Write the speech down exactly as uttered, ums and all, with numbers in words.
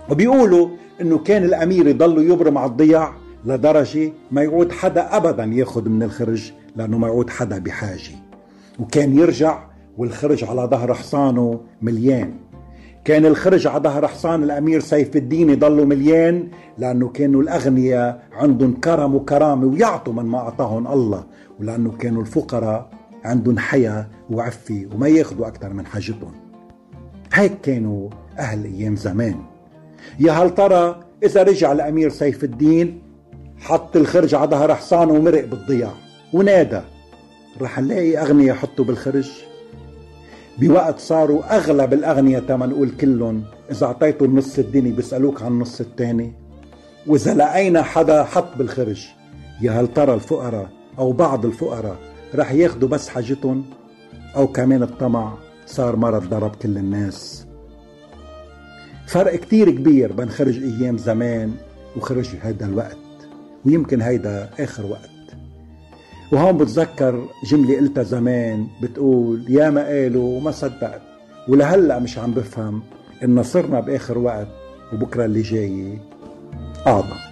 وبيقولوا انه كان الامير يضل يبرم على الضياع لدرجة ما يعود حدا ابدا ياخد من الخرج، لانه ما يعود حدا بحاجة. وكان يرجع والخرج على ظهر حصانه مليان. كان الخرج على ظهر حصان الامير سيف الدين يضلوا مليان، لانه كانوا الاغنياء عندهم كرم وكرامة ويعطوا من ما اعطاهم الله، ولانه كانوا الفقراء عندهم حياة وعفة وما ياخدوا اكثر من حاجتهم. هيك كانوا اهل ايام زمان. يا هل ترى اذا رجع الامير سيف الدين حط الخرج على ظهر حصانه ومرق بالضياع ونادى، رح نلاقي اغنياء حطوا بالخرج؟ بوقت صاروا اغلب الاغنياء تما نقول كلهم اذا اعطيتوا النص الديني بيسالوك عن النص الثاني. واذا لقينا حدا حط بالخرج، يا هل ترى الفقراء او بعض الفقراء رح ياخدوا بس حاجتهم، او كمان الطمع صار مرض ضرب كل الناس؟ فرق كتير كبير بين خرج ايام زمان وخرج هيدا الوقت، ويمكن هيدا اخر وقت. وهون بتذكر جملة قلتها زمان بتقول يا ما قالوا وما صدقت، ولهلأ مش عم بفهم إن صرنا بآخر وقت وبكرة اللي جاي أعظم.